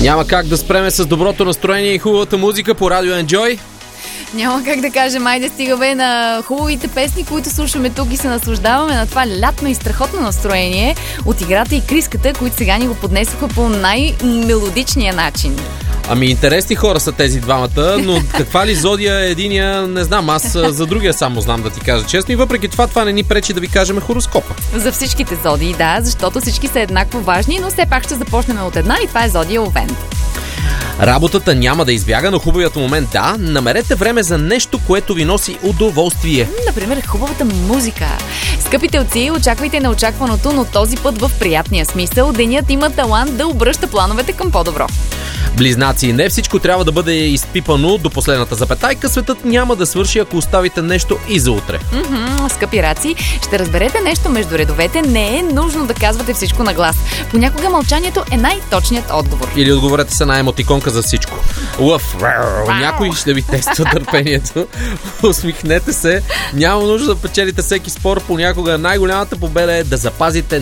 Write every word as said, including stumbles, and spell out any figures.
Няма как да спреме с доброто настроение и хубавата музика по Радио Enjoy. Няма как да кажем, айде стигаме на хубавите песни, които слушаме тук и се наслаждаваме на това лятно и страхотно настроение от играта и криската, които сега ни го поднесоха по най-мелодичния начин. Ами интересни хора са тези двамата, но каква ли зодия е единия, не знам, аз за другия само знам, да ти кажа честно, и въпреки това това не ни пречи да ви кажем хороскопа. За всичките зодии, да, защото всички са еднакво важни, но все пак ще започнем от една и това е зодия Овен. Работата няма да избяга, но хубавият момент да. Намерете време за нещо, което ви носи удоволствие. Например, хубавата музика. Скъпи телци, очаквайте неочакваното, но този път в приятния смисъл. Денят има талант да обръща плановете към по-добро. Близнаци, не всичко трябва да бъде изпипано до последната запетайка. Светът няма да свърши, ако оставите нещо и за утре. Mm-hmm, скъпи раци, ще разберете нещо между редовете. Не е нужно да казвате всичко на глас. Понякога мълчанието е най-точният отговор. Или отговорете се на емотиконка за всичко. Лъв, някой ще ви тества търпението. Усмихнете се. Няма нужда да печелите всеки спор. Понякога най-голямата победа е да запазите